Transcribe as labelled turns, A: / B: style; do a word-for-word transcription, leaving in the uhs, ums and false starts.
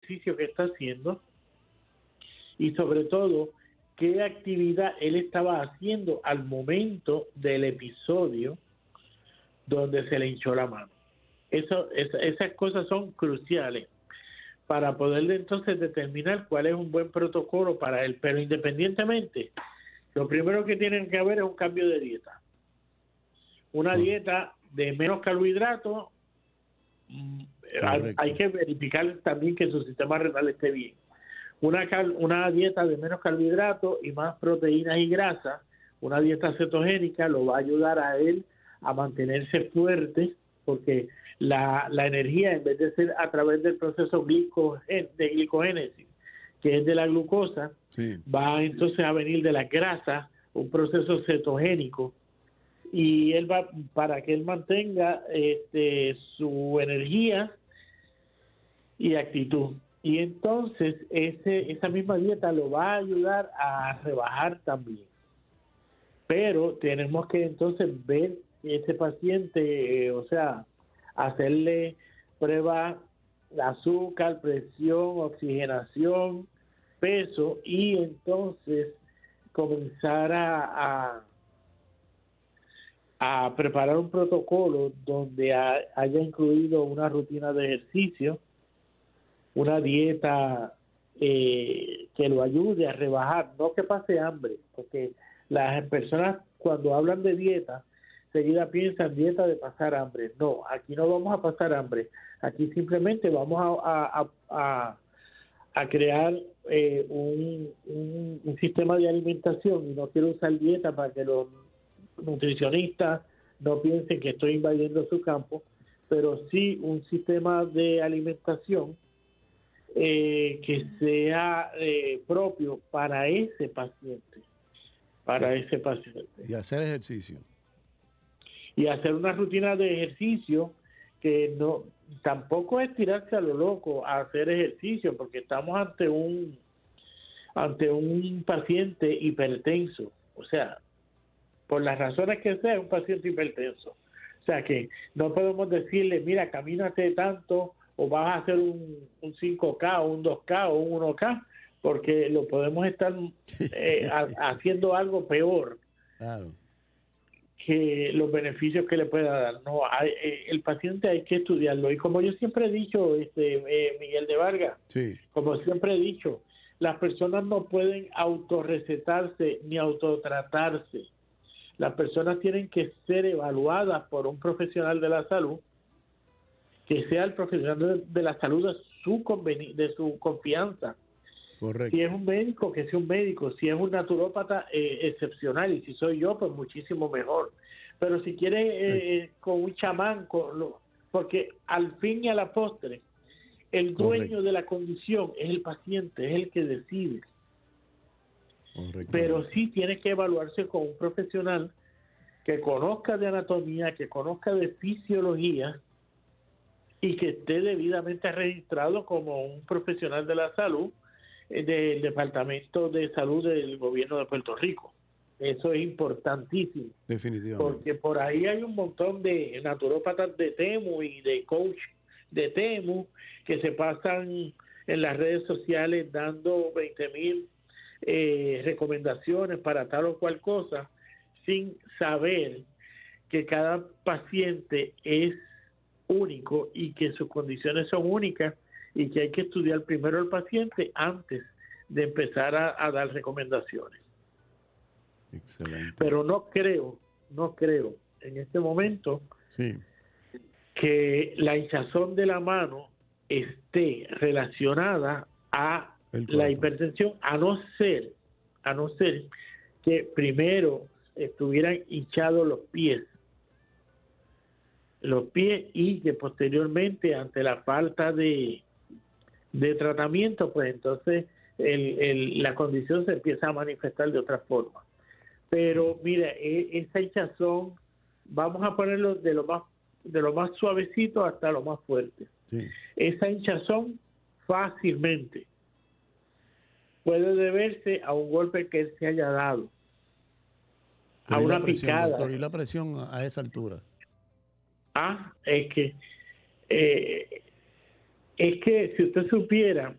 A: ejercicio que está haciendo y sobre todo qué actividad él estaba haciendo al momento del episodio donde se le hinchó la mano. Eso, es, esas cosas son cruciales para poder entonces determinar cuál es un buen protocolo para él. Pero independientemente, lo primero que tienen que haber es un cambio de dieta. Una
B: Correcto.
A: dieta de menos carbohidratos. Hay, hay que verificar también que su sistema renal esté bien. Una, cal, una dieta de menos carbohidratos y más proteínas y grasas, una dieta cetogénica, lo va a ayudar a él a mantenerse fuerte, porque la, la energía, en vez de ser a través del proceso glicogen, de glicogénesis, que es de la glucosa, sí. va entonces a venir de las grasas, un proceso cetogénico, y él va, para que él mantenga este, su energía y actitud. Y entonces ese, esa misma dieta lo va a ayudar a rebajar también. Pero tenemos que entonces ver ese paciente, eh, o sea, hacerle prueba de azúcar, presión, oxigenación, peso, y entonces comenzar a, a, a preparar un protocolo donde ha, haya incluido una rutina de ejercicio, una dieta eh, que lo ayude a rebajar, no que pase hambre, porque las personas cuando hablan de dieta, seguida piensan dieta de pasar hambre. No, aquí no vamos a pasar hambre, aquí simplemente vamos a, a, a, a crear eh, un, un, un sistema de alimentación, y no quiero usar dieta para que los nutricionistas no piensen que estoy invadiendo su campo, pero sí un sistema de alimentación Eh, que sea eh, propio para ese paciente, para
B: sí.
A: ese paciente.
B: Y hacer ejercicio.
A: Y hacer una rutina de ejercicio que no, tampoco es tirarse a lo loco a hacer ejercicio, porque estamos ante un, ante un paciente hipertenso, o sea, por las razones que sea, un paciente hipertenso. O sea que no podemos decirle, mira, camínate tanto, o vas a hacer un, un cinco K, o un dos K, o un uno K, porque lo podemos estar eh, a, haciendo algo peor
B: claro.
A: que los beneficios que le pueda dar. No, hay, eh, el paciente hay que estudiarlo. Y como yo siempre he dicho, este eh, Miguel de Vargas,
B: sí.
A: como siempre he dicho, las personas no pueden autorrecetarse ni autotratarse. Las personas tienen que ser evaluadas por un profesional de la salud, que sea el profesional de la salud de su conveni- de su confianza.
B: Correcto.
A: Si es un médico, que sea un médico. Si es un naturópata, eh, excepcional. Y si soy yo, pues muchísimo mejor. Pero si quiere eh, con un chamán, con lo, porque al fin y a la postre, el dueño Correcto. de la condición es el paciente, es el que decide. Pero sí tiene que evaluarse con un profesional que conozca de anatomía, que conozca de fisiología, y que esté debidamente registrado como un profesional de la salud eh, del Departamento de Salud del Gobierno de Puerto Rico. Eso es importantísimo.
B: Definitivamente.
A: Porque por ahí hay un montón de naturópatas de Temu y de coach de Temu que se pasan en las redes sociales dando veinte mil eh, recomendaciones para tal o cual cosa, sin saber que cada paciente es único y que sus condiciones son únicas, y que hay que estudiar primero al paciente antes de empezar a, a dar recomendaciones.
B: Excelente.
A: Pero no creo, no creo en este momento
B: sí.
A: que la hinchazón de la mano esté relacionada a la hipertensión, a no ser, a no ser que primero estuvieran hinchados los pies. los pies y que posteriormente, ante la falta de, de tratamiento, pues entonces el, el, la condición se empieza a manifestar de otra forma. Pero mira, esa hinchazón, vamos a ponerlo de lo más de lo más suavecito hasta lo más fuerte.
B: Sí.
A: Esa hinchazón fácilmente puede deberse a un golpe que él se haya dado,
B: Pero
A: a una
B: presión,
A: picada.
B: Doctor, ¿y la presión a esa altura?
A: Ah, es que eh, es que si usted supiera